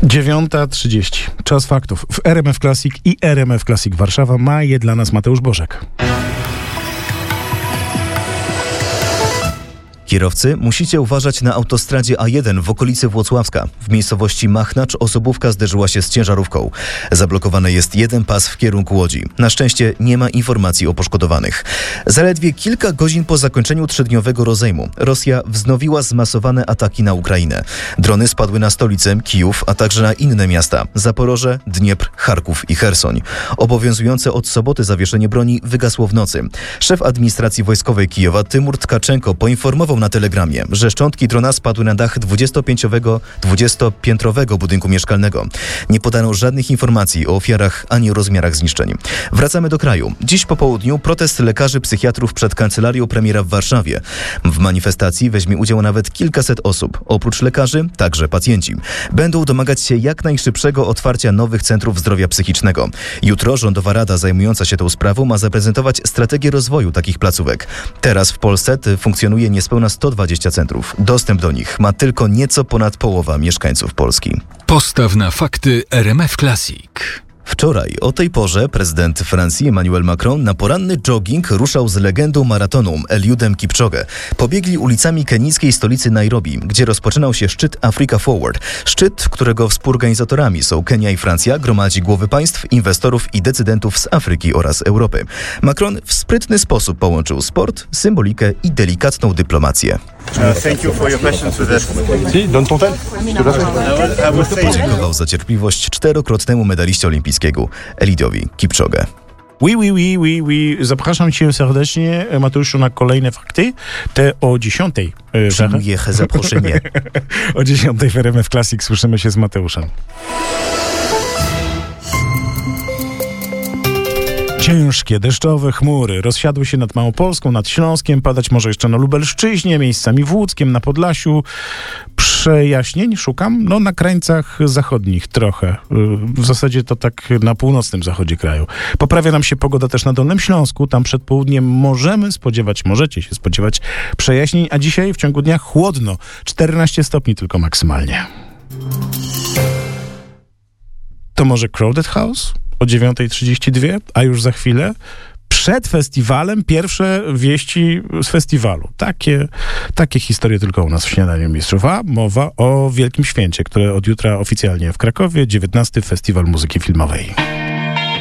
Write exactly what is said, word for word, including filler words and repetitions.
dziewiąta trzydzieści. Czas faktów. W R M F Classic i R M F Classic Warszawa ma je dla nas Mateusz Bożek. Kierowcy, musicie uważać na autostradzie A jeden w okolicy Włocławska. W miejscowości Machnacz osobówka zderzyła się z ciężarówką. Zablokowany jest jeden pas w kierunku Łodzi. Na szczęście nie ma informacji o poszkodowanych. Zaledwie kilka godzin po zakończeniu trzydniowego rozejmu Rosja wznowiła zmasowane ataki na Ukrainę. Drony spadły na stolicę, Kijów, a także na inne miasta: Zaporoże, Dniepr, Charków i Chersoń. Obowiązujące od soboty zawieszenie broni wygasło w nocy. Szef administracji wojskowej Kijowa Tymur Tkaczenko poinformował na Telegramie, że szczątki drona spadły na dach dwudziestopiętrowych budynku mieszkalnego. Nie podano żadnych informacji o ofiarach ani o rozmiarach zniszczeń. Wracamy do kraju. Dziś po południu protest lekarzy psychiatrów przed kancelarią premiera w Warszawie. W manifestacji weźmie udział nawet kilkaset osób. Oprócz lekarzy także pacjenci. Będą domagać się jak najszybszego otwarcia nowych centrów zdrowia psychicznego. Jutro Rządowa Rada zajmująca się tą sprawą ma zaprezentować strategię rozwoju takich placówek. Teraz w Polsce funkcjonuje niespełna sto dwadzieścia centrów. Dostęp do nich ma tylko nieco ponad połowa mieszkańców Polski. Postaw na fakty R M F Classic. Wczoraj o tej porze prezydent Francji Emmanuel Macron na poranny jogging ruszał z legendą maratonu Eliudem Kipczogę. Pobiegli ulicami kenijskiej stolicy Nairobi, gdzie rozpoczynał się szczyt Africa Forward. Szczyt, którego współorganizatorami są Kenia i Francja, gromadzi głowy państw, inwestorów i decydentów z Afryki oraz Europy. Macron w sprytny sposób połączył sport, symbolikę i delikatną dyplomację. Podziękował za cierpliwość czterokrotnemu medaliście olimpijskiego Eliudowi Kipczogę. Oui, oui, oui, oui, oui. Zapraszam cię serdecznie, Mateuszu, na kolejne fakty. Te o dziesiątej. Przyjmuję zaproszenie. O dziesiątej w R M F Classic słyszymy się z Mateuszem. Ciężkie, deszczowe chmury rozsiadły się nad Małopolską, nad Śląskiem, padać może jeszcze na Lubelszczyźnie, miejscami w Łódzkiem, na Podlasiu. Przejaśnień szukam? No na krańcach zachodnich trochę. W zasadzie to tak na północnym zachodzie kraju. Poprawia nam się pogoda też na Dolnym Śląsku. Tam przed południem możemy spodziewać, możecie się spodziewać przejaśnień, a dzisiaj w ciągu dnia chłodno. czternaście stopni tylko maksymalnie. To może Crowded House? O dziewiąta trzydzieści dwa, a już za chwilę przed festiwalem pierwsze wieści z festiwalu. Takie, takie historie tylko u nas w Śniadaniu Mistrzów. A mowa o wielkim święcie, które od jutra oficjalnie w Krakowie, dziewiętnasty Festiwal Muzyki Filmowej.